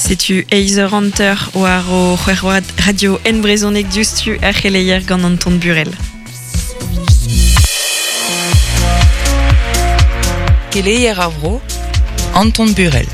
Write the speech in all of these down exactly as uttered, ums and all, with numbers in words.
C'est-tu Heiser Hunter ou aro radio en brezonek diustu ar c'heleier gant Anton Burel. C'heleier avro Anton Burel.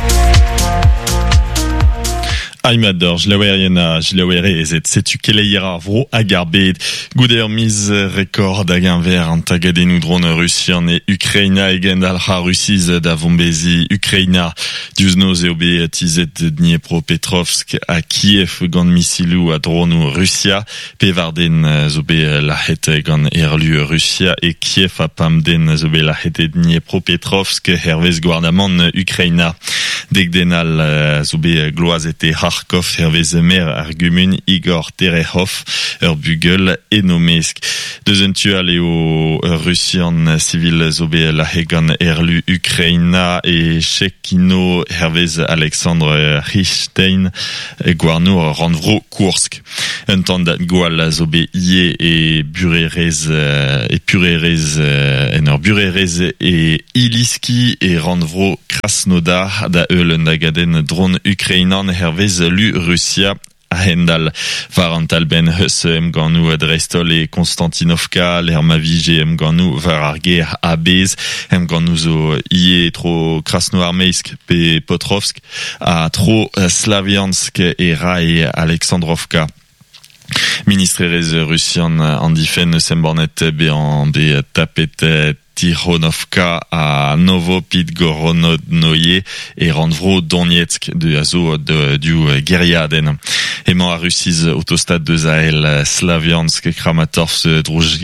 Aimador, jlaoueriena, jlaouerezet, setu keleier avro agarbet, gouder miz rekord agenver antagadenou drone Russian et Ukraina egen alha Russiz da vombezi Ukraina, diuznoz eobe tizet Dniepropetrovsk a Kiev gant misilou a dronou Russia, pevarden zobe lahet gant erlu Russia et Kiev a pamden zobe lahet Dniepropetrovsk hervez gouarnamant Ukraina. Degdenal zobe gloazete Kharkov hervez mer argumen Igor Terehov ur bugel et nomesk. Deuzentu aleo Russian civil zobe lahegan erlu Ukraina et Chekino hervez Alexandre Richstein guarno ranvro Kursk. Un temps d'Gual zobe ie et burerez et purerez en ur burerez et Iliski et ranvro Krasnodar da eul nagaden drone Ukrainan hervez lu Russia a Hendal. Varantal ben Husse em ganou Drestol et Konstantinovka, l'Hermavige em ganou Vararger a Bez, em ganou zo ie tro Krasnoarmeysk pe Potrovsk, a tro Slaviansk et Rai Alexandrovka. Ministrerez Russian en difen sembornet be en be tapet Tironovka a Novopidgorodnoye et Ranvro Donetsk de azo de du Geriaden. Emañ a Russiz autostad de Zahel Slaviansk Kramatorsk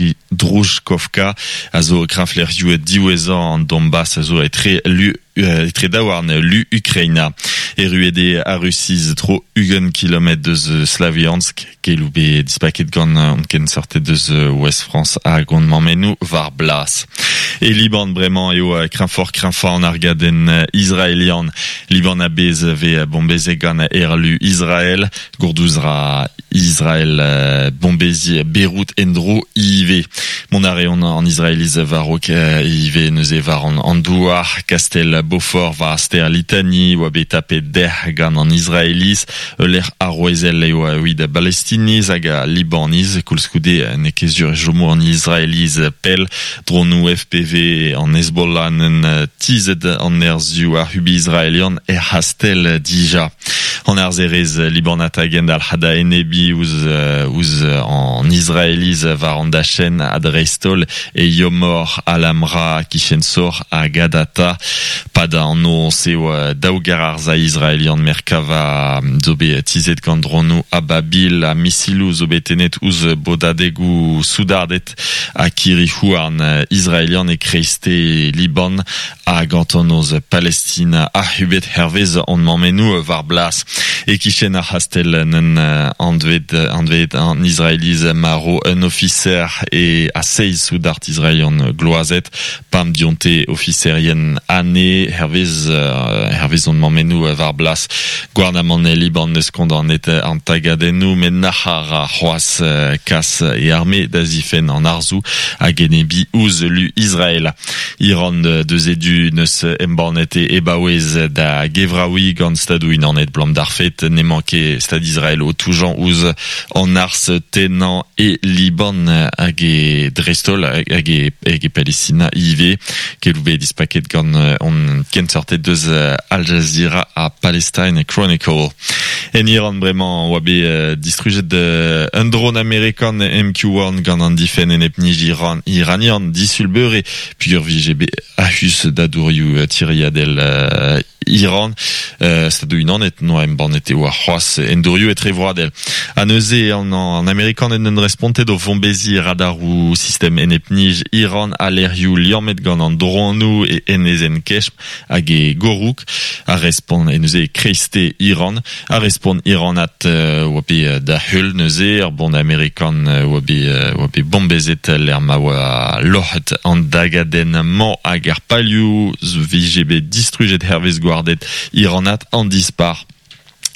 Druzhkovka azo kraflerioù diwezan an Donbass azo etre lu etre daouarn lu Ukraina. Eruede a Russiz tro ugen kilomet deus Slaviansk keloube dispaket gant on ken sortet deus Ouest France a gant mammenou var blas. Et Liban bremañ eo krinfort krinfort en argaden israélian. Liban a bez ve bombeze gant erlu Israël, gourdouzra Israël bombezi Beyrouth endro ive. Mon areon en israéliz varok ive neuze var en andouar, Castel Beaufort va aster litani oa bet tapet der gant en israéliz, l'er arroezel eo oid palestiniz hag a libaniz, koulskoude nekezur jomo en israéliz pel, dronou F P V en Hezbollah en tized en erzu ar hubi israélian er hastel dija. En arzerez Libanat agend al hada enebi ouz, ouz en israéliz var an dachen a Drestol e Yomor alamra kichensor a Gadata pada an no seo daougar arza israélian merkava zobe tized gant dronou a Babil a misilou zobe tenet ouz bodadegou soudardet a kirihou an israélian e kreiste Liban a gantonoz Palestina a hubet hervez on mammenou var blas. Et kichen a hastel nen andved andved en israéliz maro un officer et a seiz soudart israélian gloazet pam dionte officerien ane hervez hervez on mammenou var blas. Gouarnamant e Liban neus kondanet an tagadenou men nahara c'hoaz kas e armé d'azifen en arzou a genebi ouz lu Israël. Iran deus edu neus embornet e ebaouez da gevraoui gant stadou inanet blam darfet ne manqué stade Israël au toujan ouz en ars tenant et Liban hag e Drestol hag e Palestina ive keloube dispaket gant on ken sortet deus Al Jazeera a Palestine Chronicle. En Iran bremañ oa be distrujet de un drone amerikan M Q un gant an difen en epnij Iran iranian disulbeure pur V G B ahus da dourioù tiriadel uh, Iran euh, stadou inanet no em bornet eo ar c'hoaz en dourioù etre vradel. A neuze an, an amerikan en en respontet o vombezi radarou system en epnij Iran a lerioù liamet gant an dronou e en ezen kechm hag e gorouk a respond en neuze kreiste Iran a respond Iranat uh, oa be da heul neuze ar bon amerikan oa be oa be bombezet l'er ma oa lohet an dagaden man hag ar palioù V G B distrujet hervez gouardet Iranat an dispar.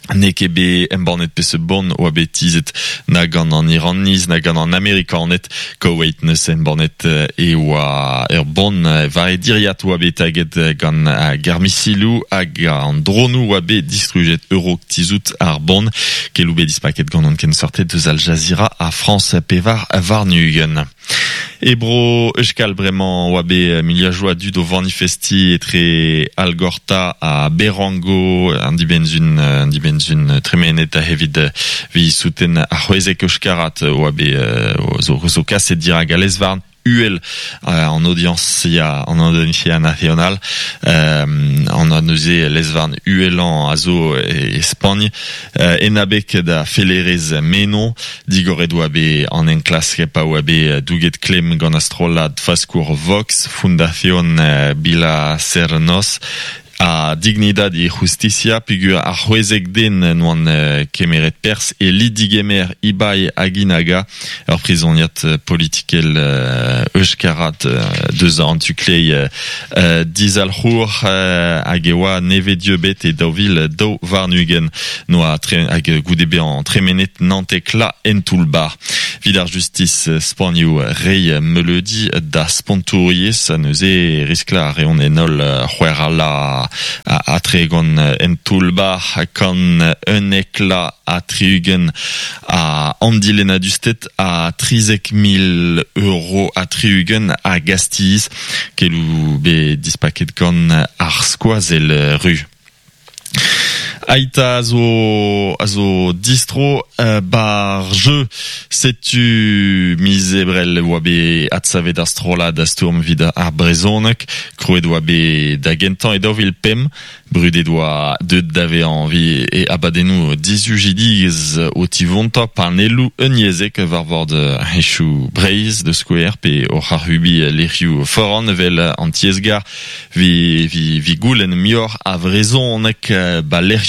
Nekebe embornet pese bon oa betizet na gant an Iraniz, na gant an Amerikanet, Koweït neus embornet e oa er bon va e diriat oa betaget gant a garmisilou hag an dronou oa be distrujet eurok tizout ar bon, kelou be dispaket gant an ken sortet deus Al Jazeera a France pevar varnugen. Ebro euskal bremañ oa be milia joa dud o vanifesti etre Algorta a Berango, an dibenzun, an dibenzun tremenet a hevid vi souten a c'hwezek euskarat oa be zo, zo kaset dira galesvarn U L euh, en audiencia en audiencia nacional euh, en annoncé lesvarn U L en azo Espagne euh, enabek da felerez menon digore doa be en en classe repa oa be douget klem gant astrolad fascour Vox Fundación euh, Bila Sernos a dignidad e justicia pigur a c'hwezek den noan uh, kemeret pers e lidigemer Ibai Aginaga ur prizoniat uh, politikel uh, euskarat uh, deus an tuklei uh, uh, dizal c'hour uh, hag e oa neve diebet e daouvil dao varnugen noa hag goudebe an tremenet nantek la entoulbar. Vidar justice uh, spanioù rei meuledi da spontouriez a neuze riskla reon enol uh, c'hwer la a atregon en toulbar kan un ekla atriugen a andilena dustet a trizek mil euro atriugen a gastiz kelou be dispaket gant ar skoazel ru. Aita azo, azo distro euh, bar jeu setu misebrel oa be atsavet ar strolad a stourm vid ar brezonek kroet oa be da gentan e daouvil pem brudet oa deud dave anvi e abadenou dizujidiz o tivonta par nelou uniezek var vord echou breiz de skouer pe o c'harhubi l'eriou foran vel an tiezgar vi, vi, vi goulen mior a vrezonek ba l'eriou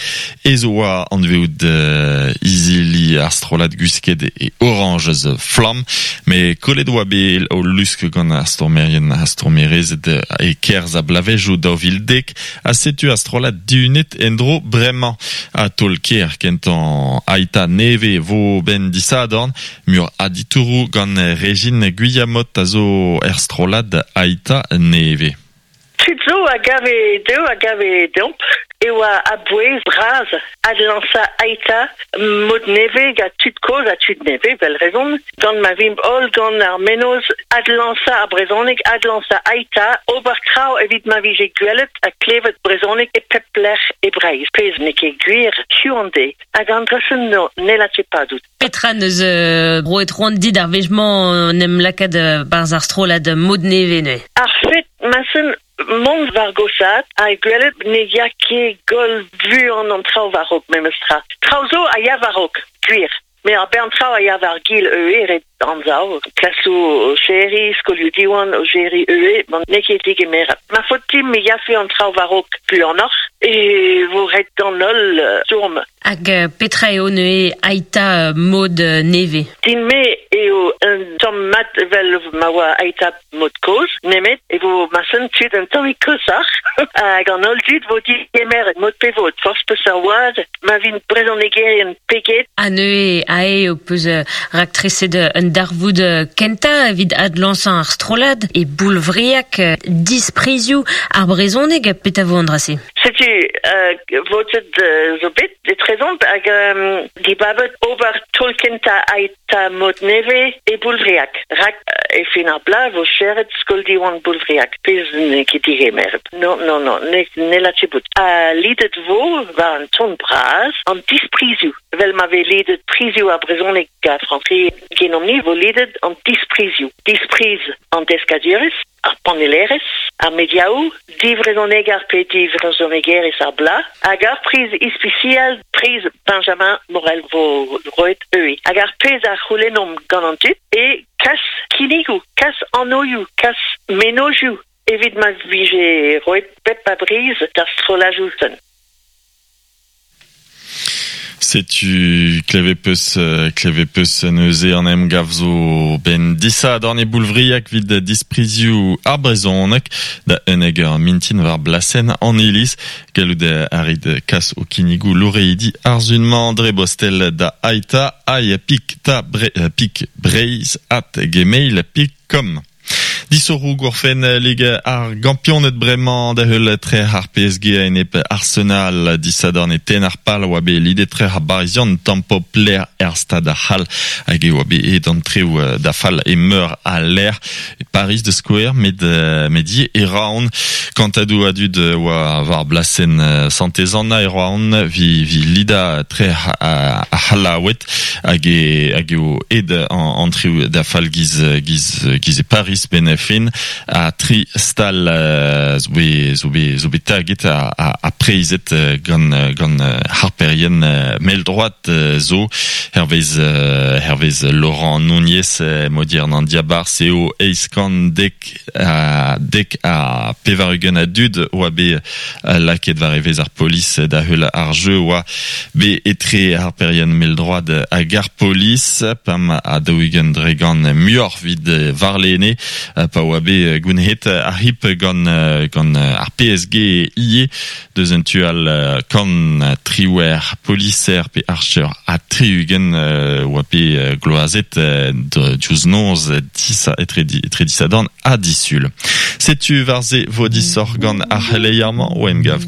ez oa an veout uh, izili ar strolad gusket e oranjez flam, me kolet oa be o lusk gant ar stormerien ar stormerezet e kerz a blavej o daouvil dek a setu ar strolad diunet endro bremañ a tolker kentan aita neve vo ben disadorn mur aditourou gant Regine Guyamot a zo er strolad aita neve. Tutzo a gave deu a gave domp e oa a bouez braz ad lansa aita mod neve ga tud koz a tud neve vel rezon gant ma vimp ol gant ar menoz ad lansa a brezonek ad lansa aita ober krau evit ma vije gwelet a klevet brezonek e pepler e breiz pez nek e gwir huande hag an dressen no ne la tsepadout. Petra neus uh, roet roandid ar vejman nem lakad uh, barz ar strolad mod neve ne. Ar fet masen mont var gosat a gwelet ne ya ke gol vu an an trao varok memestra. Traozo a ya varok, gwir. Me a ben trao a ya var gil eue ret an zao. Klasou o chéri, skolioù diwan o chéri eue, bon nek e tige mer. Ma fotim me ya fe an trao varok pu an or, e vo ret an ol uh, tourm. Hag uh, petra eo neue aita uh, mod uh, neve. Din me eo un tom mat vel ma oa aita mod koz, nemet, e vo masen tud un tom e kozar. Hag an ol dud vo di emer mod pevot, fors peus ar oad, ma vin brezon egerien peget. A neue a eo peus uh, rak treset uh, un darvoud uh, kenta vid ad lansan ar strolad e boulvriak uh, disprezioù ar brezonek peta vo andrase. Setu uh, votet uh, zo bet, de trezont hag um, di babet ober tolkenta aita mod neve e boulvriak. Rak uh, e fin ar bla vo cheret skol diwan boulvriak. Pez ne ki dige merb. Non, non, non, ne, ne la tebout. A lidet vo va an ton braz an disprezioù. Vel ma ve lidet prezioù a brezonek ga franci genomni vo lidet an disprezioù. Disprez an deskaduris, ar paneleres, ar mediaou, divrezonek ar pe divrezonegeres ar bla, hag ar priz ispicial priz Benjamin Morel vo roet eue. Hag ar pez ar c'houlennom gant an tut, e kas kinigou, kas anoiou, kas menojou, evit ma vije roet pep a briz d'ar strolajou ten. C'est-tu Clevepus, Clevepus neuze en em gavzo ben disa dorne boulvriak vid dispriziu arbrezonek da eneger mintin var blasen en elis galude arid kas o kinigu loreidi arzunman dre bostel da aita ay pik ta bre, pik breiz at gmail pik com. Disoru gorfen lig ar gampionet bremañ da heul tre har P S G a enep Arsenal disadorn e ten ar pal oa be lide tre har barizion tampo pler er stad a hal hag e oa be e d'antreu da fal e meur a l'air Paris de Square med medie e raon kantadou adud oa var blasen santezanna e raon vi vi lida tre a halawet hag e hag e o ed antreu da fal giz giz giz e Paris ben fin a tri stal zobe zobe zobe taget a a, a preizet gant gant harperien mel droit zo hervez hervez Laurent Nunez modern an diabar seo eiskan dek a dek a pevarugen a dud oa be laket var evez ar polis da heul ar jeu oa be etre harperien mel droit a gar polis pam a daouigen dregan muor vid varlene pa oa be gounhet a hip gant gant ar P S G ie deus un tual kan triwer policer pe archer a triugen oa be gloazet diouz noz disa etre disadorn a disul. Setu varze vo disor gant ar leiarman ou em gav